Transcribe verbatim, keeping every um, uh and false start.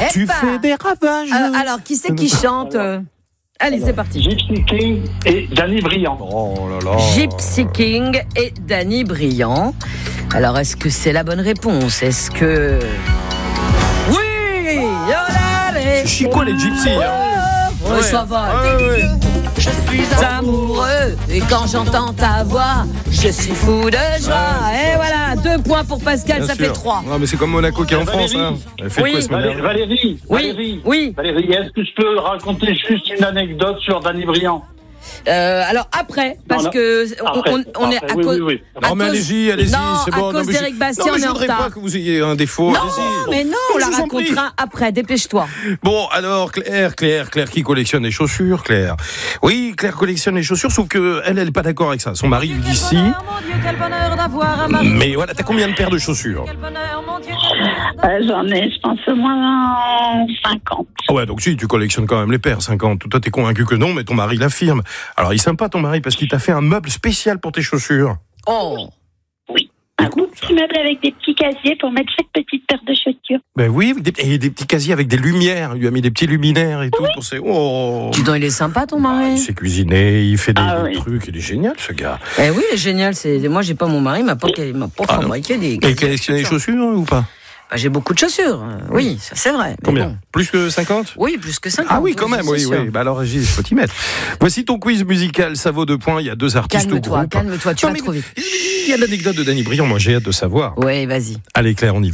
Tu bah. fais des ravages. Euh, alors, qui c'est qui chante euh Allez, c'est parti. Gypsy King et Danny Briand. Oh là là. Gypsy King et Danny Briand. Alors, est-ce que c'est la bonne réponse? Est-ce que... Oui, C'est chico les gypsies. Hein. Oh, ouais. Ça va. Ouais, ouais. Je suis amoureux et quand j'entends ta voix, je suis fou de joie. Ouais, et voilà, deux points pour Pascal, Bien ça sûr. fait trois. Non, mais c'est comme Monaco qui est en Valérie. France. Hein. Elle fait Oui. quoi, ce Valé- manière Valérie, Oui, Valérie, oui. Valérie, est-ce que je peux raconter juste une anecdote sur Danny Briand? Euh, alors après, parce Non, non. que on, Après, on, on est après, à oui, cause. oui, oui. à Non, mais cause- allez-y, allez-y, Non, c'est à bon. cause mais d'Éric je... Bastien, non, mais on je est en voudrais retard. pas que vous ayez un défaut. Non, allez-y. mais non, on la Je vous en prie. racontera après. Dépêche-toi. Bon, alors, Claire, Claire, Claire qui collectionne les chaussures, Claire. Oui, Claire collectionne les chaussures, sauf que elle, elle est pas d'accord avec ça. Son mari lui dit si. Mais voilà, t'as combien de paires de chaussures? Euh, j'en ai, je pense, au moins cinquante. Ah ouais, donc si, tu collectionnes quand même les paires, cinquante. Toi, t'es convaincu que non, mais ton mari l'affirme. Alors, il est sympa, ton mari, parce qu'il t'a fait un meuble spécial pour tes chaussures. Oh. Un petit meuble avec des petits casiers pour mettre chaque petite paire de chaussures. Ben oui, avec des, et des petits casiers avec des lumières. Il lui a mis des petits luminaires et tout pour ses... Oh. Dis donc, il est sympa ton Ah, mari. il sait cuisiner, il fait des, Ah des oui. trucs, il est génial, ce gars. Eh oui, il est génial. C'est moi, j'ai pas mon mari, il m'a pas, il m'a pas Ah, non. fabriqué des. Et collectionner les chaussures, hein, ou pas? Bah, j'ai beaucoup de chaussures. euh, Oui, ça c'est vrai. mais Combien? bon. Plus que cinquante? Oui, plus que cinquante. Ah oui, quand même, oui, c'est oui. sûr. Bah alors, Régis, il faut t'y mettre. Voici ton quiz musical, ça vaut deux points. Il y a deux artistes au Calme-toi, groupe. calme-toi, tu Non, vas mais trop vite. Il y a l'anecdote de Danny Briand, moi j'ai hâte de savoir. Ouais, vas-y. Allez Claire, on y va.